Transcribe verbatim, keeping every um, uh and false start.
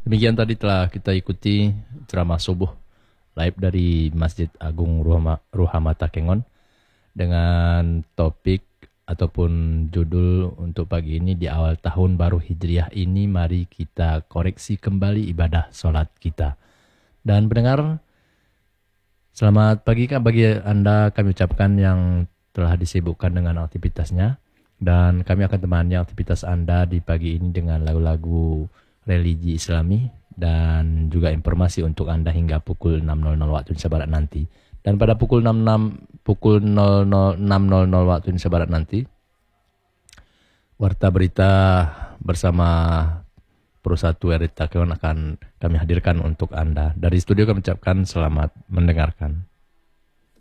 Demikian tadi telah kita ikuti ceramah subuh live dari Masjid Agung Ruhama, Ruhamata Kengon dengan topik ataupun judul untuk pagi ini di awal tahun baru Hijriah ini, mari kita koreksi kembali ibadah sholat kita. Dan pendengar, selamat pagi Kak bagi Anda kami ucapkan yang telah disibukkan dengan aktivitasnya, dan kami akan temani aktivitas Anda di pagi ini dengan lagu-lagu religi Islami dan juga informasi untuk Anda hingga pukul enam nol nol waktu Indonesia Barat nanti. Dan pada pukul enam enam pukul nol nol enam nol nol waktu Indonesia Barat nanti, Warta Berita bersama Perusahaan Werita Keon akan kami hadirkan untuk Anda. Dari studio kami ucapkan selamat mendengarkan.